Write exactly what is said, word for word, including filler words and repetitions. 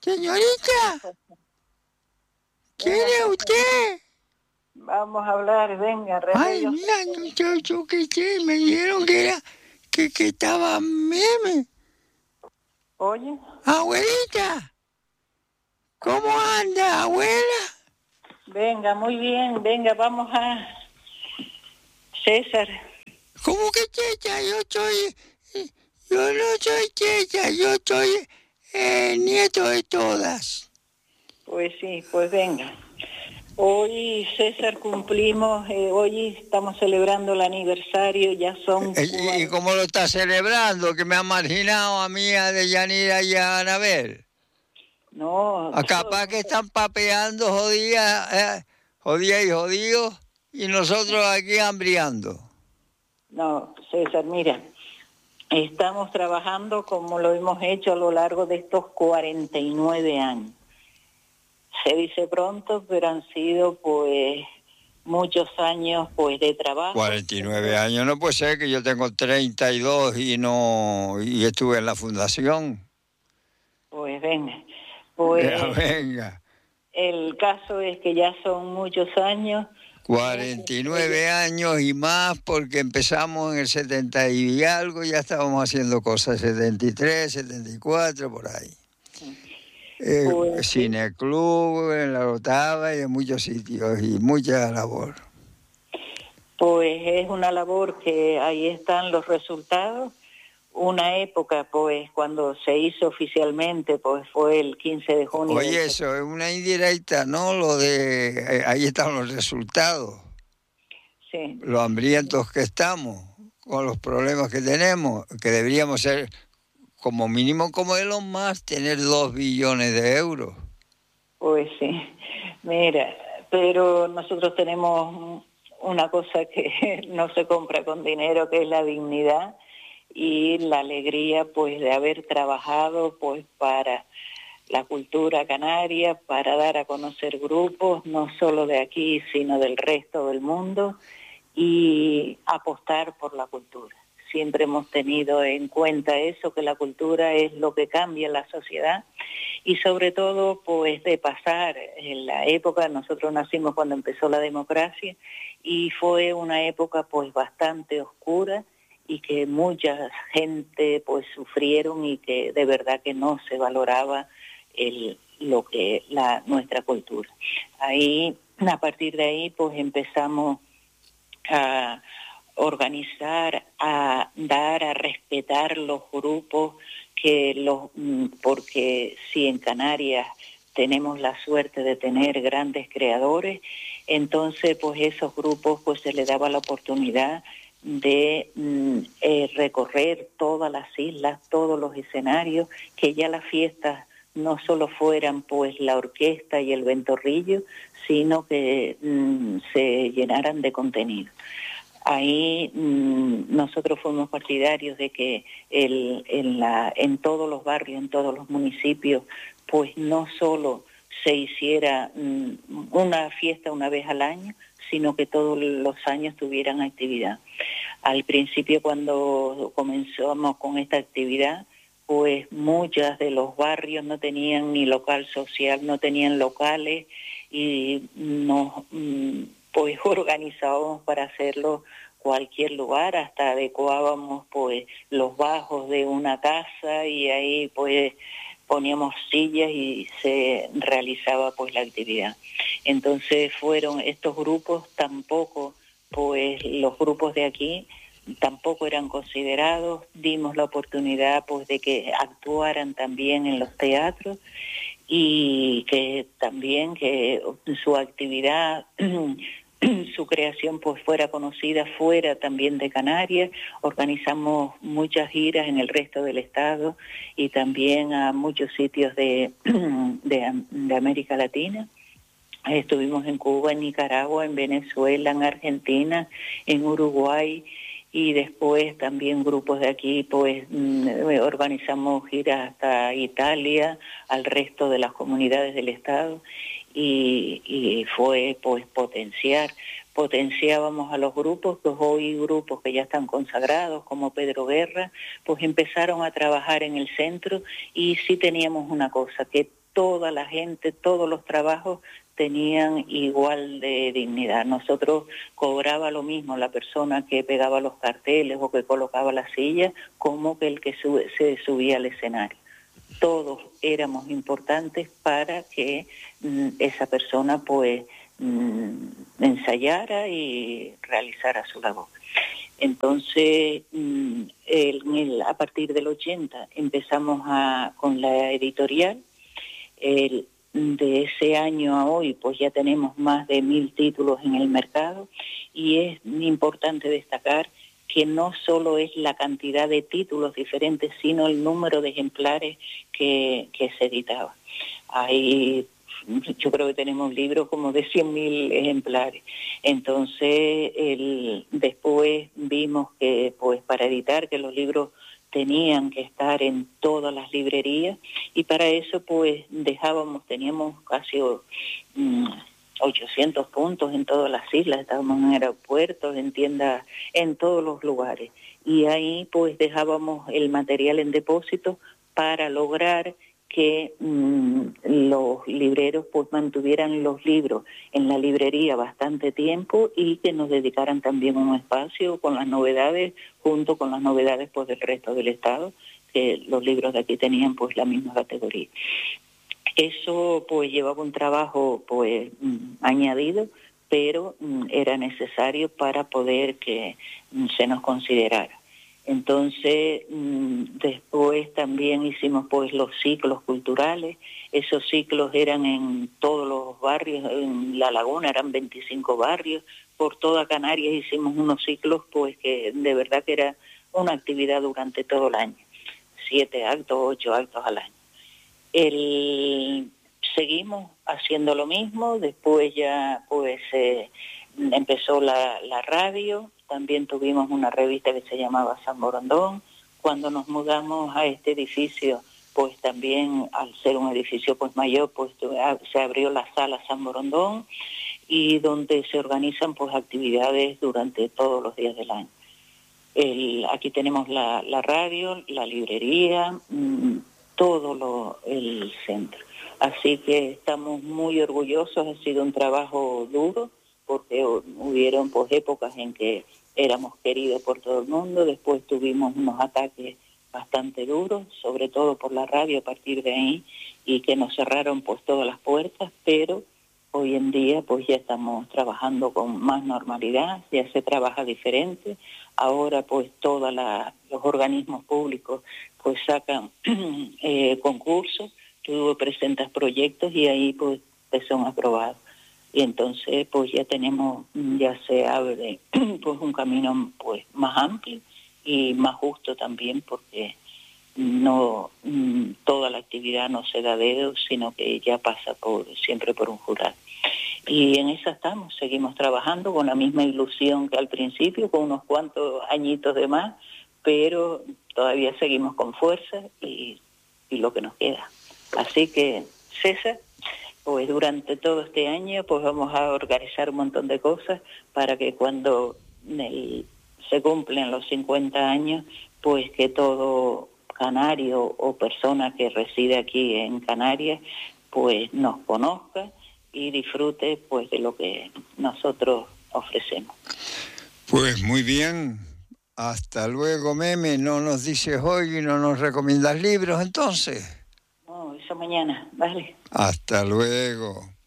Señorita, ¿quién es usted? Vamos a hablar, venga, Ay, Remedio. mira, muchacho, que sé, me dijeron que era, que, que estaba meme. Oye, Abuelita, ¿cómo anda, abuela? venga, muy bien, venga, vamos a... César. ¿Cómo que checha? Yo soy, yo no soy checha, yo soy eh, nieto de todas. Pues sí, pues venga. Hoy, César, cumplimos, eh, hoy estamos celebrando el aniversario, ya son... ¿Y, y cómo lo está celebrando? Que me ha marginado a mí, a Deyanira y a Anabel. No. A capaz que están papeando jodidas, eh, jodidas y jodidos, y nosotros aquí hambriando. No, César, mira, estamos trabajando como lo hemos hecho a lo largo de estos cuarenta y nueve años. Se dice pronto, pero han sido pues muchos años pues de trabajo. cuarenta y nueve años, no puede ser que yo tengo treinta y dos y no y estuve en la fundación. Pues venga, pues ya, venga. El caso es que ya son muchos años. cuarenta y nueve años y más, porque empezamos en el setenta y algo, ya estábamos haciendo cosas, setenta y tres, setenta y cuatro, por ahí. Eh, pues, Cineclub, en la Otava y en muchos sitios, y mucha labor. Pues es una labor que ahí están los resultados. Una época, pues, cuando se hizo oficialmente, pues fue el quince de junio. Oye, del... eso es una indirecta, ¿no? Lo de, eh, ahí están los resultados. Sí. Los hambrientos que estamos, con los problemas que tenemos, que deberíamos ser, como mínimo como Elon Musk, tener dos billones de euros. Pues sí, mira, pero nosotros tenemos una cosa que no se compra con dinero, que es la dignidad y la alegría pues de haber trabajado pues para la cultura canaria, para dar a conocer grupos, no solo de aquí, sino del resto del mundo, y apostar por la cultura. Siempre hemos tenido en cuenta eso, que la cultura es lo que cambia la sociedad, y sobre todo pues de pasar en la época, nosotros nacimos cuando empezó la democracia, y fue una época pues bastante oscura, y que mucha gente pues sufrieron y que de verdad que no se valoraba el, lo que la nuestra cultura. Ahí, a partir de ahí, pues empezamos a organizar, a dar, a respetar los grupos, que los, porque si en Canarias tenemos la suerte de tener grandes creadores, entonces pues esos grupos pues se les daba la oportunidad de eh, recorrer todas las islas, todos los escenarios, que ya las fiestas no solo fueran pues la orquesta y el ventorrillo, sino que mm, se llenaran de contenido. Ahí mmm, nosotros fuimos partidarios de que el, en, la, en todos los barrios, en todos los municipios, pues no solo se hiciera mmm, una fiesta una vez al año, sino que todos los años tuvieran actividad. Al principio, cuando comenzamos con esta actividad, pues muchos de los barrios no tenían ni local social, no tenían locales, y nos pues organizábamos para hacerlo cualquier lugar, hasta adecuábamos pues los bajos de una casa y ahí pues poníamos sillas y se realizaba pues la actividad. Entonces fueron estos grupos, tampoco pues los grupos de aquí tampoco eran considerados, dimos la oportunidad pues de que actuaran también en los teatros, y que también que su actividad, su creación pues fuera conocida fuera también de Canarias. Organizamos muchas giras en el resto del estado y también a muchos sitios de, de, de América Latina. Estuvimos en Cuba, en Nicaragua, en Venezuela, en Argentina, en Uruguay, y después también grupos de aquí, pues organizamos giras hasta Italia, al resto de las comunidades del estado, y, y fue pues potenciar, potenciábamos a los grupos, pues hoy grupos que ya están consagrados, como Pedro Guerra, pues empezaron a trabajar en el centro, y sí teníamos una cosa, que toda la gente, todos los trabajos tenían igual de dignidad. Nosotros cobraba lo mismo la persona que pegaba los carteles o que colocaba la silla como que el que sube, se subía al escenario. Todos éramos importantes para que mm, esa persona pues mm, ensayara y realizara su labor. Entonces, mm, el, el, a partir del ochenta empezamos a, con la editorial. El, de ese año a hoy pues ya tenemos más de mil títulos en el mercado, y es importante destacar que no solo es la cantidad de títulos diferentes, sino el número de ejemplares que, que se editaban. Hay, yo creo que tenemos libros como de cien mil ejemplares. Entonces, el, después vimos que pues para editar que los libros tenían que estar en todas las librerías, y para eso pues dejábamos, teníamos casi um, ochocientos puntos en todas las islas, estábamos en aeropuertos, en tiendas, en todos los lugares, y ahí pues dejábamos el material en depósito para lograr que mmm, los libreros pues mantuvieran los libros en la librería bastante tiempo y que nos dedicaran también un espacio con las novedades, junto con las novedades pues del resto del estado, que los libros de aquí tenían pues la misma categoría. Eso pues llevaba un trabajo pues mmm, añadido, pero mmm, era necesario para poder que mmm, se nos considerara. Entonces, después también hicimos pues los ciclos culturales. Esos ciclos eran en todos los barrios, en La Laguna eran veinticinco barrios, por toda Canarias hicimos unos ciclos pues que de verdad que era una actividad durante todo el año, siete actos, ocho actos al año. El, seguimos haciendo lo mismo, después ya pues eh, empezó la, la radio. También tuvimos una revista que se llamaba San Borondón. Cuando nos mudamos a este edificio, pues también al ser un edificio pues mayor, pues se abrió la sala San Borondón, y donde se organizan pues actividades durante todos los días del año. El, aquí tenemos la, la radio, la librería, mmm, todo lo, el centro. Así que estamos muy orgullosos, ha sido un trabajo duro, porque hubieron pues épocas en que éramos queridos por todo el mundo, después tuvimos unos ataques bastante duros, sobre todo por la radio a partir de ahí, y que nos cerraron pues todas las puertas, pero hoy en día pues ya estamos trabajando con más normalidad, ya se trabaja diferente. Ahora pues todos los organismos públicos pues sacan eh, concursos, tú presentas proyectos y ahí pues te son aprobados. Y entonces pues ya tenemos, ya se abre pues un camino pues más amplio y más justo también, porque no toda la actividad no se da a dedo, sino que ya pasa por siempre por un jurado. Y en eso estamos, seguimos trabajando con la misma ilusión que al principio, con unos cuantos añitos de más, pero todavía seguimos con fuerza y, y lo que nos queda. Así que, César, pues durante todo este año pues vamos a organizar un montón de cosas para que cuando el, se cumplen los cincuenta años, pues que todo canario o persona que reside aquí en Canarias pues nos conozca y disfrute pues de lo que nosotros ofrecemos. Pues muy bien, hasta luego, Meme. No nos dices hoy y no nos recomiendas libros entonces. No, eso mañana, vale. Hasta luego.